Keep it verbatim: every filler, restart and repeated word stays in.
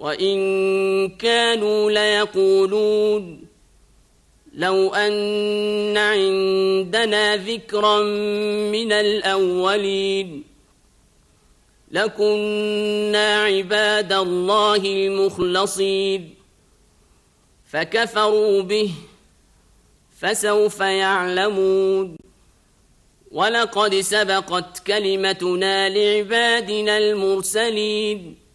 وإن كانوا ليقولون لو أن عندنا ذكرا من الأولين لكنا عباد الله المخلصين فكفروا به فسوف يعلمون ولقد سبقت كلمتنا لعبادنا المرسلين